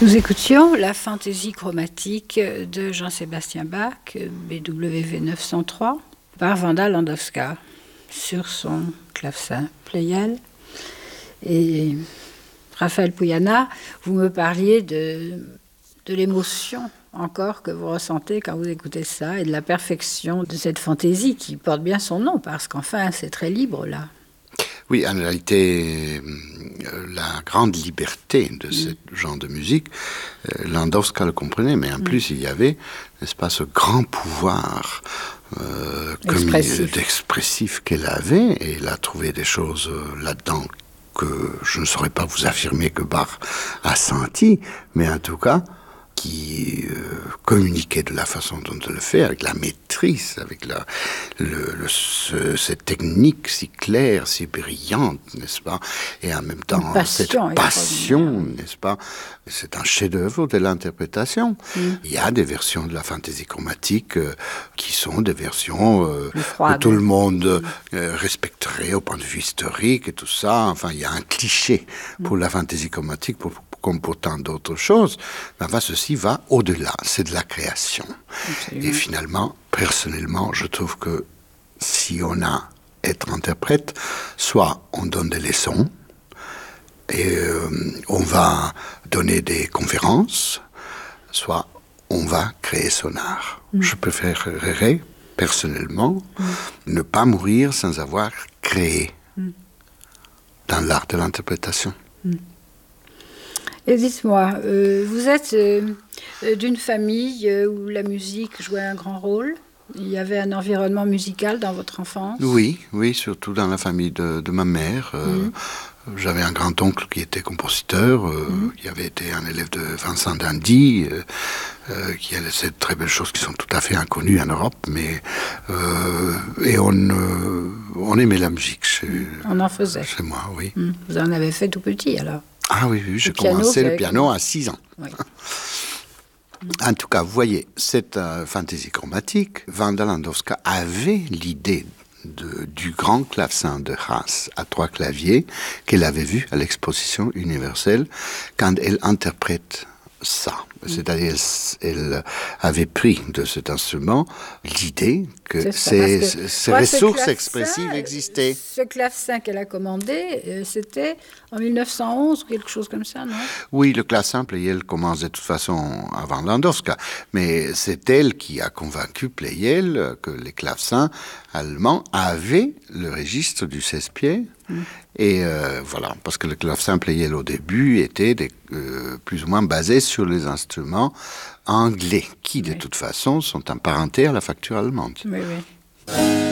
Nous écoutions la fantaisie chromatique de Jean-Sébastien Bach, BWV 903, par Wanda Landowska, sur son clavecin Pleyel. Et Raphaël Pugliana, vous me parliez de l'émotion encore que vous ressentez quand vous écoutez ça, et de la perfection de cette fantaisie qui porte bien son nom, parce qu'enfin, c'est très libre, là. Oui, en réalité, la grande liberté de ce genre de musique, Landowska le comprenait, mais en plus, il y avait, n'est-ce pas, ce grand pouvoir expressif qu'elle avait, et elle a trouvé des choses là-dedans que je ne saurais pas vous affirmer que Bach a senti, mais en tout cas, qui communiquait de la façon dont elle le fait, avec la maîtrise, avec cette technique si claire, si brillante, n'est-ce pas? Et en même temps, cette passion, n'est-ce pas? C'est un chef-d'œuvre de l'interprétation. Il y a des versions de la fantaisie chromatique qui sont des versions que tout le monde respecterait au point de vue historique et tout ça. Enfin, il y a un cliché pour la fantaisie chromatique, comme pour tant d'autres choses. Enfin, ceci va au-delà, c'est de la création. Absolument. Et finalement, personnellement, je trouve que si on a être interprète, soit on donne des leçons, et on va donner des conférences, soit on va créer son art. Je préférerais, personnellement, ne pas mourir sans avoir créé dans l'art de l'interprétation. Et dites-moi, vous êtes d'une famille où la musique jouait un grand rôle? Il y avait un environnement musical dans votre enfance? Oui, surtout dans la famille de ma mère. J'avais un grand-oncle qui était compositeur, qui avait été un élève de Vincent d'Indy, qui a cette très belles choses qui sont tout à fait inconnues en Europe, mais et on aimait la musique on en faisait chez moi, oui. Vous en avez fait tout petit alors? Ah oui, j'ai commencé le piano à 6 ans. Oui. En tout cas, vous voyez, cette fantaisie chromatique, Wanda Landowska avait l'idée du grand clavecin de Haas à 3 claviers qu'elle avait vu à l'exposition universelle quand elle interprète ça. C'est-à-dire, elle avait pris de cet instrument l'idée que ces ressources expressives existaient. Ce clavecin qu'elle a commandé, c'était en 1911 ou quelque chose comme ça, non? Oui, le clavecin Pleyel commence de toute façon avant Landowska, mais c'est elle qui a convaincu Pleyel que les clavecins allemands avaient le registre du 16 pieds. Et voilà, parce que le clavecin Pleyel au début était plus ou moins basé sur les instruments anglais, qui de toute façon sont emparentés à la facture allemande. Oui.